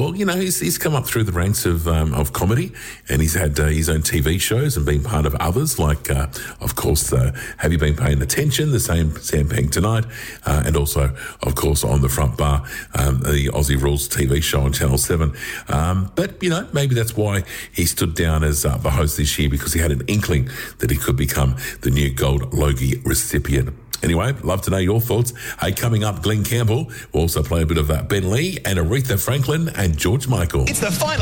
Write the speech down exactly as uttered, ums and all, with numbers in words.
well, you know, he's, he's come up through the ranks of um, of comedy, and he's had uh, his own T V shows and been part of others, like, uh, of course, uh, Have You Been Paying Attention, the same Sam Pang Tonight, uh, and also, of course, On the Front Bar, um, the Aussie Rules T V show on Channel seven. Um, but, you know, maybe that's why he stood down as uh, the host this year, because he had an inkling that he could become the new Gold Logie recipient. Anyway, love to know your thoughts. Hey, coming up, Glenn Campbell. We'll also play a bit of uh, Ben Lee and Aretha Franklin and George Michael. It's the final.